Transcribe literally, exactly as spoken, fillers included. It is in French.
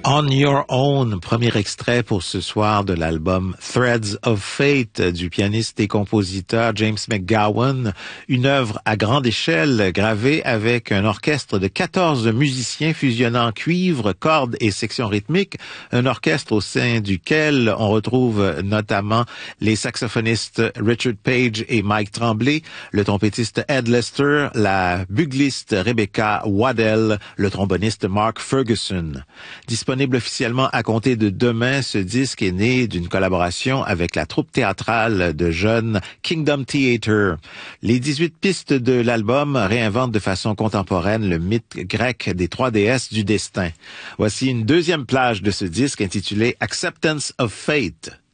On Your Own, premier extrait pour ce soir de l'album Threads of Fate du pianiste et compositeur James McGowan, une œuvre à grande échelle gravée avec un orchestre de quatorze musiciens fusionnant cuivre, cordes et sections rythmiques, un orchestre au sein duquel on retrouve notamment les saxophonistes Richard Page et Mike Tremblay, le trompettiste Ed Lester, la bugliste Rebecca Waddell, le tromboniste Mark Ferguson. Disponible officiellement à compter de demain, ce disque est né d'une collaboration avec la troupe théâtrale de jeunes Kingdom Theatre. Les dix-huit pistes de l'album réinventent de façon contemporaine le mythe grec des trois déesses du destin. Voici une deuxième plage de ce disque intitulé Acceptance of Fate.